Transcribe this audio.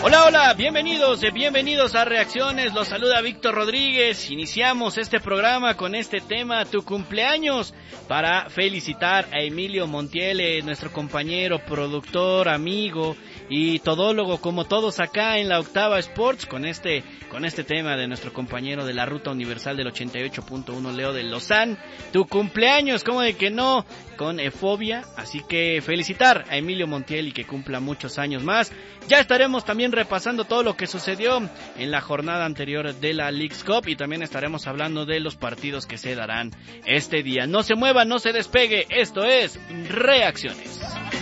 Hola, hola, bienvenidos a Reacciones, los saluda Víctor Rodríguez. Iniciamos este programa con este tema, tu cumpleaños, para felicitar a Emilio Montiel, nuestro compañero, productor, amigo y todólogo, como todos acá en la Octava Sports, con este tema de nuestro compañero de la Ruta Universal del 88.1, Leo de Lozán. Tu cumpleaños, ¿cómo de que no? Con Efobia, así que felicitar a Emilio Montiel y que cumpla muchos años más. Ya estaremos también repasando todo lo que sucedió en la jornada anterior de la Leagues Cup y también estaremos hablando de los partidos que se darán este día. No se mueva, no se despegue, esto es Reacciones.